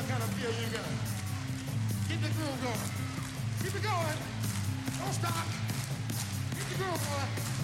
kind of feel you got. Keep the groove going. Keep it going. Don't stop. Keep the groove going.